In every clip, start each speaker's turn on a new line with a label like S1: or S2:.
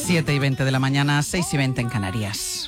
S1: 7:20 de la mañana, 6:20 en Canarias.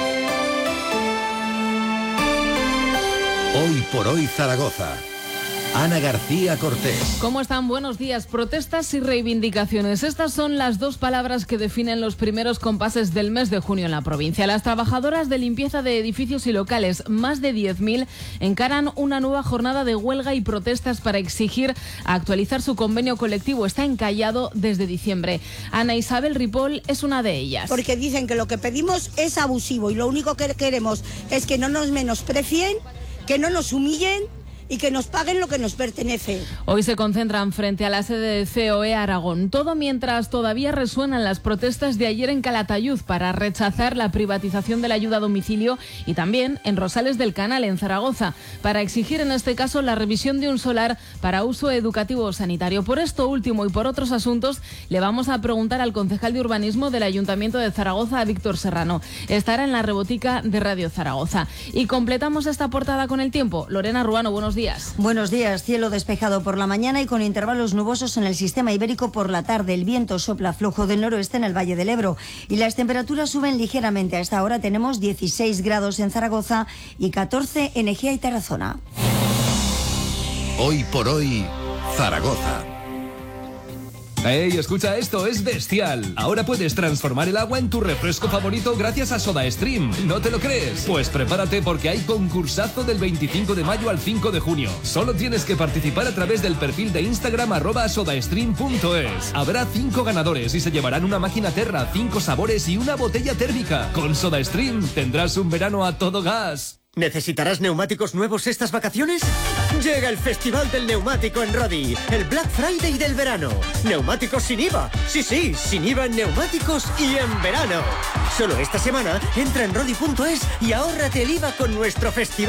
S2: Hoy por hoy Zaragoza. Ana García Cortés.
S3: ¿Cómo están? Buenos días. Protestas y reivindicaciones. Estas son las dos palabras que definen los primeros compases del mes de junio en la provincia. Las trabajadoras de limpieza de edificios y locales, más de 10.000, encaran una nueva jornada de huelga y protestas para exigir actualizar su convenio colectivo. Está encallado desde diciembre. Ana Isabel Ripoll es una de ellas.
S4: Porque dicen que lo que pedimos es abusivo y lo único que queremos es que no nos menosprecien, que no nos humillen y que nos paguen lo que nos pertenece.
S3: Hoy se concentran frente a la sede de COE Aragón. Todo mientras todavía resuenan las protestas de ayer en Calatayud para rechazar la privatización de la ayuda a domicilio y también en Rosales del Canal, en Zaragoza, para exigir en este caso la revisión de un solar para uso educativo o sanitario. Por esto último y por otros asuntos le vamos a preguntar al concejal de urbanismo del Ayuntamiento de Zaragoza, a Víctor Serrano. Estará en la rebotica de Radio Zaragoza. Y completamos esta portada con el tiempo. Lorena Ruano, buenos días.
S5: Buenos días. Cielo despejado por la mañana y con intervalos nubosos en el sistema ibérico por la tarde. El viento sopla flojo del noroeste en el Valle del Ebro y las temperaturas suben ligeramente. A esta hora tenemos 16 grados en Zaragoza y 14 en Ejea y Tarazona.
S2: Hoy por hoy Zaragoza.
S6: ¡Ey, escucha esto! ¡Es bestial! Ahora puedes transformar el agua en tu refresco favorito gracias a SodaStream. ¿No te lo crees? Pues prepárate porque hay concursazo del 25 de mayo al 5 de junio. Solo tienes que participar a través del perfil de Instagram @sodastream.es. Habrá 5 ganadores y se llevarán una máquina Terra, 5 sabores y una botella térmica. Con SodaStream tendrás un verano a todo gas.
S7: ¿Necesitarás neumáticos nuevos estas vacaciones? Llega el Festival del Neumático en Rodi, el Black Friday del verano. Neumáticos sin IVA. Sí, sin IVA en neumáticos y en verano. Solo esta semana entra en rodi.es y ahórrate el IVA con nuestro festival.